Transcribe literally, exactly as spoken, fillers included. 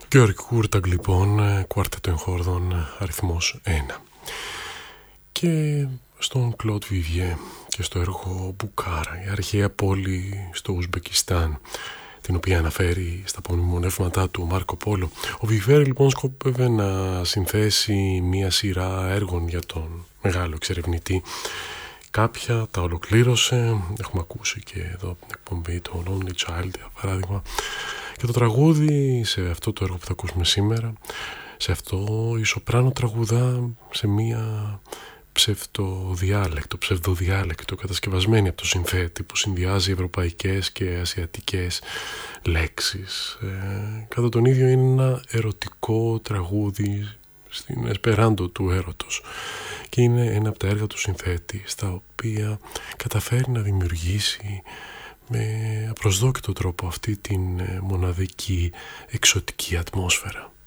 Γκέοργκ Κούρταγκ λοιπόν, κουάρτετο εγχόρδων αριθμός ένα. Και στον Κλοντ Βιβιέ και στο έργο Μπουκάρα, η αρχαία πόλη στο Ουσμπεκιστάν, την οποία αναφέρει στα απομνημονεύματά του Μάρκο Πόλο. Ο Βιβιέ λοιπόν σκόπευε να συνθέσει μία σειρά έργων για τον μεγάλο εξερευνητή. Κάποια τα ολοκλήρωσε, έχουμε ακούσει και εδώ την εκπομπή το Lonely Child για παράδειγμα, και το τραγούδι σε αυτό το έργο που θα ακούσουμε σήμερα, σε αυτό η σοπράνο τραγουδά σε μία ψευτοδιάλεκτο, ψευδοδιάλεκτο κατασκευασμένη από το συνθέτη, που συνδυάζει ευρωπαϊκές και ασιατικές λέξεις. Ε, κατά τον ίδιο είναι ένα ερωτικό τραγούδι στην εσπεράντο του έρωτος και είναι ένα από τα έργα του συνθέτη στα οποία καταφέρει να δημιουργήσει με απροσδόκητο τρόπο αυτή την μοναδική εξωτική ατμόσφαιρα.